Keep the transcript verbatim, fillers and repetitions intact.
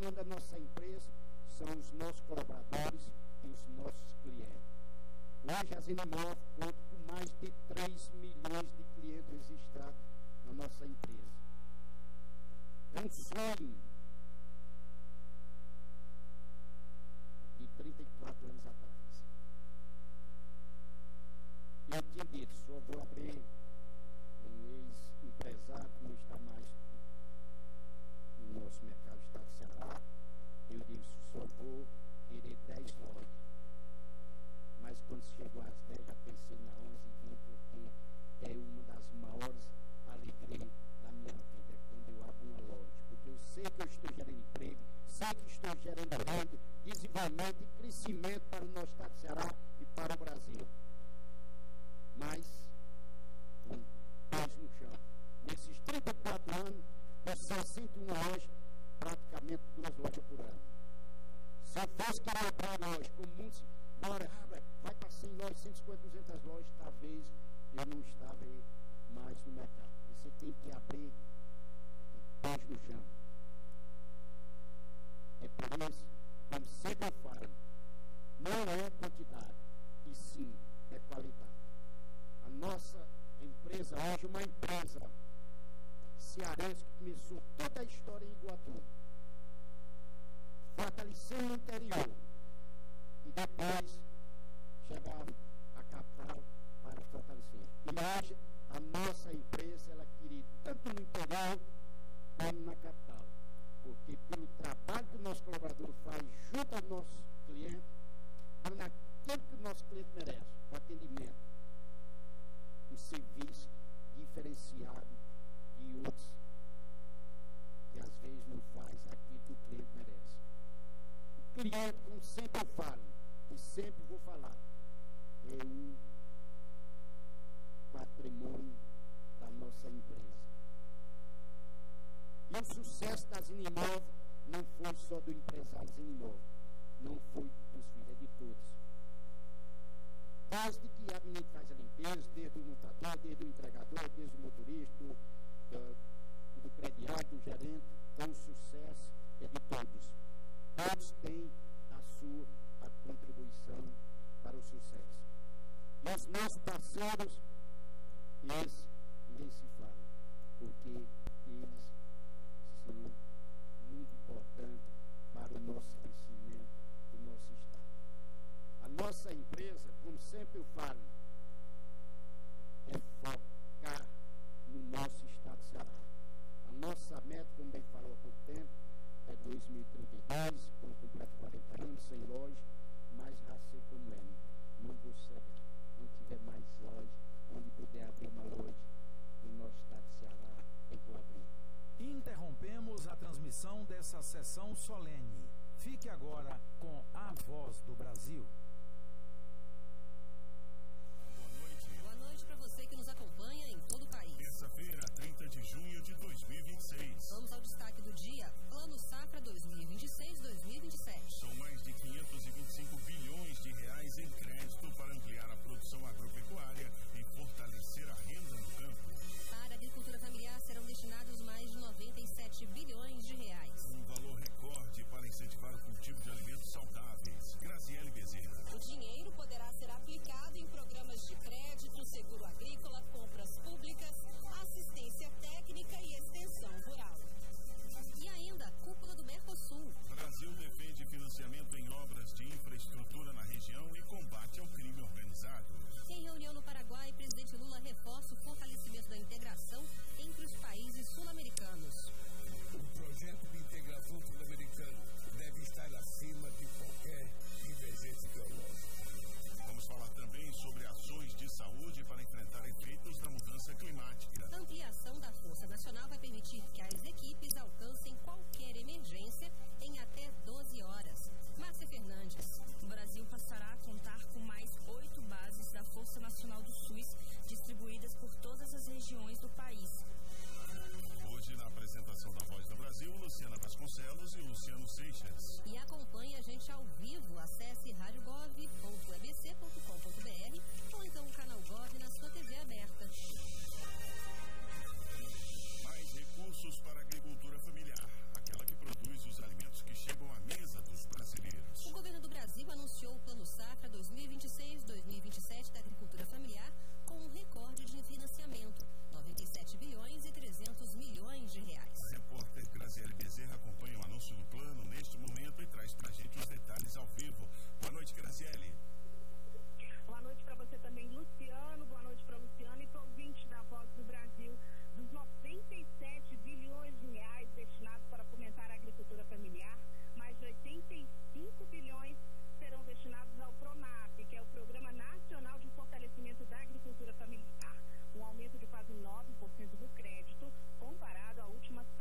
quatro anos da nossa empresa são os nossos colaboradores e os nossos clientes. Hoje, a Zenimóvel conta com mais de três milhões de clientes registrados na nossa empresa. É um sonho de trinta e quatro anos atrás. Eu tinha dito, só vou abrir um ex-empresário que não está mais no nosso mercado do estado de Ceará. Eu disse, só vou querer dez lojas. Mas quando chegou às dez, já pensei na onze e vinte, porque é uma das maiores alegrias da minha vida, é quando eu abro uma loja. Porque eu sei que eu estou gerando emprego, sei que estou gerando renda, desenvolvimento e crescimento para o nosso estado de Ceará e para o Brasil. Mas, com pés no chão. Nesses trinta e quatro anos, com sessenta e uma lojas, praticamente duas lojas por ano. Se eu fosse querer abrir lojas, como muitos, bora, vai para cem lojas, cento e cinquenta, duzentas lojas, talvez eu não estava aí mais no mercado. Você tem que abrir pés no chão. É por isso, como sempre eu falo, não é quantidade, e sim é qualidade. A nossa empresa hoje é uma empresa cearense que começou toda a história em Iguatu, fortalecendo o interior e depois chegar à capital para fortalecer. E hoje a nossa empresa ela queria tanto no interior como na capital, porque pelo trabalho que o nosso colaborador faz junto ao nosso cliente, dando aquilo que o nosso cliente merece, o atendimento, um serviço diferenciado de outros que às vezes não faz aquilo que o cliente merece. O cliente, como sempre eu falo, e sempre vou falar, é um patrimônio da nossa empresa. E o sucesso da Zenimóvel não foi só do empresário Zenimóvel, não foi dos filhos, é de todos. Desde que a menina faz a limpeza, desde o montador, desde o entregador, desde o motorista, do, do, do crediário, do gerente, então o sucesso é de todos. Todos têm a sua a contribuição para o sucesso. E os nossos parceiros, eles nem se falam, porque eles são muito importantes para o nosso crescimento do nosso Estado. A nossa empresa, como sempre eu falo, é focar no nosso Estado de Ceará. A nossa meta, como bem falou há pouco tempo, é dois mil e trinta e dois, quando completo quarenta anos, sem loja, mas já sei como é. Não vou cegar. Onde tiver mais lojas, onde puder abrir uma loja no nosso Estado de Ceará, eu vou abrir. Interrompemos a transmissão dessa sessão solene. Fique agora com a Voz do Brasil.